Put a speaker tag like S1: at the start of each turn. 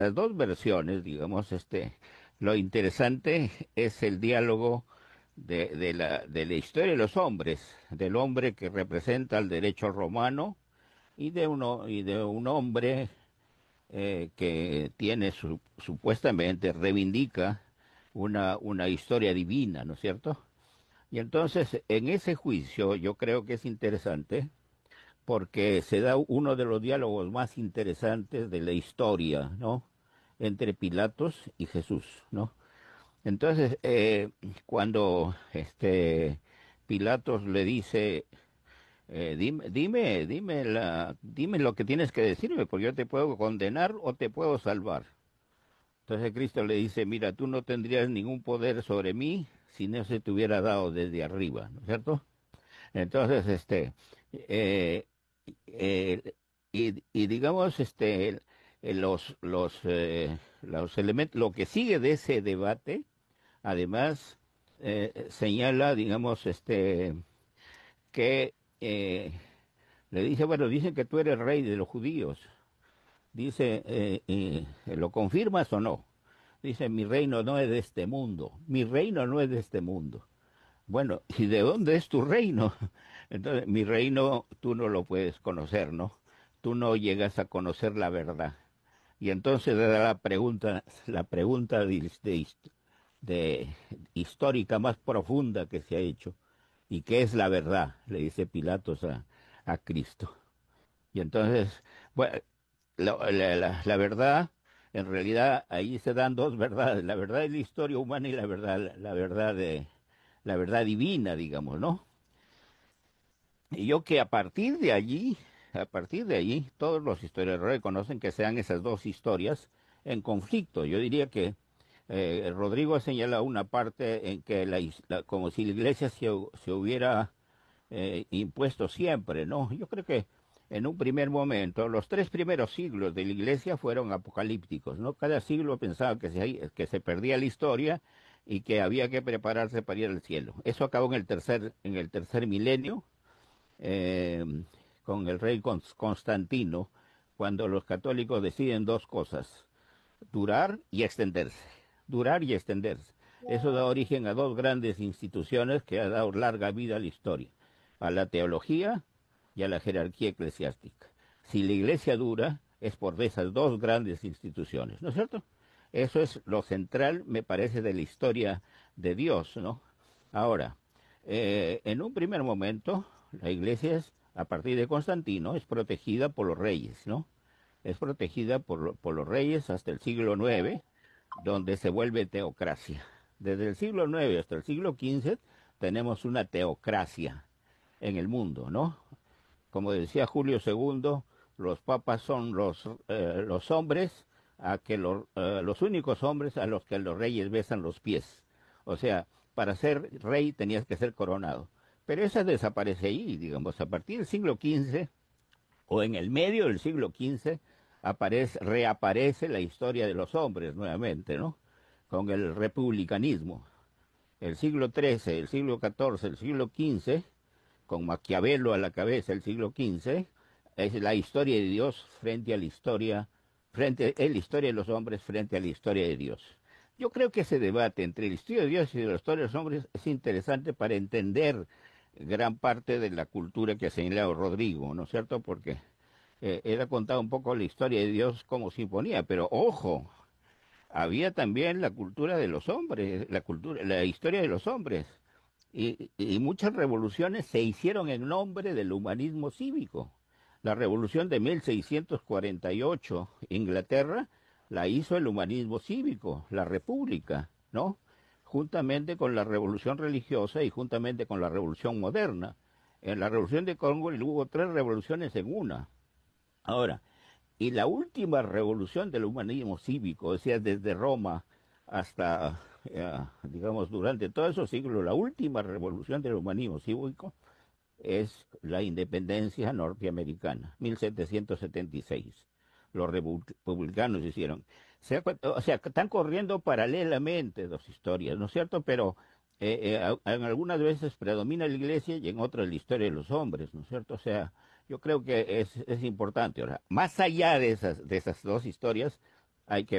S1: las dos versiones, digamos, lo interesante es el diálogo de la historia de los hombres, del hombre que representa el derecho romano y de un hombre que tiene supuestamente reivindica una historia divina, ¿no es cierto? Y entonces, en ese juicio, yo creo que es interesante porque se da uno de los diálogos más interesantes de la historia, ¿no? Entre Pilatos y Jesús, ¿no? Entonces, cuando Pilatos le dice, dime lo que tienes que decirme, porque yo te puedo condenar o te puedo salvar. Entonces Cristo le dice, mira, tú no tendrías ningún poder sobre mí si no se te hubiera dado desde arriba, ¿no es cierto? Entonces, eh, eh, y digamos, los elementos, lo que sigue de ese debate, además, señala, digamos, que le dice, bueno, dicen que tú eres rey de los judíos. Dice, ¿lo confirmas o no? Dice, mi reino no es de este mundo. Mi reino no es de este mundo. Bueno, ¿y de dónde es tu reino? Entonces, mi reino tú no lo puedes conocer, ¿no? Tú no llegas a conocer la verdad. Y entonces da la pregunta de histórica más profunda que se ha hecho. ¿Y qué es la verdad? Le dice Pilatos a Cristo. Y entonces, bueno, la verdad, en realidad ahí se dan dos verdades, la verdad de la historia humana y la verdad divina, digamos, ¿no? Y yo que a partir de allí, todos los historiadores reconocen que sean esas dos historias en conflicto. Yo diría que Rodrigo señala una parte en que como si la iglesia se hubiera impuesto siempre, ¿no? Yo creo que en un primer momento, los tres primeros siglos de la iglesia fueron apocalípticos, ¿no? Cada siglo pensaba que se perdía la historia y que había que prepararse para ir al cielo. Eso acabó en el tercer milenio, eh, con el rey Constantino, cuando los católicos deciden dos cosas, durar y extenderse, durar y extenderse. Eso da origen a dos grandes instituciones que han dado larga vida a la historia, a la teología y a la jerarquía eclesiástica. Si la iglesia dura, es por esas dos grandes instituciones, ¿no es cierto? Eso es lo central, me parece, de la historia de Dios, ¿no? Ahora, en un primer momento, la iglesia a partir de Constantino, es protegida por los reyes, ¿no? Es protegida por los reyes hasta el siglo IX, donde se vuelve teocracia. Desde el siglo IX hasta el siglo XV tenemos una teocracia en el mundo, ¿no? Como decía Julio II, los papas son los hombres los únicos hombres a los que los reyes besan los pies. O sea, para ser rey tenías que ser coronado. Pero esa desaparece ahí, digamos, a partir del siglo XV o en el medio del siglo XV reaparece la historia de los hombres nuevamente, ¿no? Con el republicanismo. El siglo XIII, el siglo XIV, el siglo XV, con Maquiavelo a la cabeza, el siglo XV, es la historia de Dios frente a la historia, es la historia de los hombres frente a la historia de Dios. Yo creo que ese debate entre la historia de Dios y la historia de los hombres es interesante para entender gran parte de la cultura que ha señalado Rodrigo, ¿no es cierto? Porque él ha contado un poco la historia de Dios como sinfonía, pero ojo, había también la cultura de los hombres, la historia de los hombres. Y muchas revoluciones se hicieron en nombre del humanismo cívico. La revolución de 1648, Inglaterra, la hizo el humanismo cívico, la república, ¿no? Juntamente con la revolución religiosa y juntamente con la revolución moderna. En la revolución de Congo hubo tres revoluciones en una. Ahora, y la última revolución del humanismo cívico, o sea, desde Roma hasta, digamos, durante todos esos siglos, la última revolución del humanismo cívico es la independencia norteamericana, 1776. Los republicanos hicieron. O sea, están corriendo paralelamente dos historias, ¿no es cierto? Pero en algunas veces predomina la iglesia y en otras la historia de los hombres, ¿no es cierto? O sea, yo creo que es importante. Ahora, más allá de esas dos historias, hay que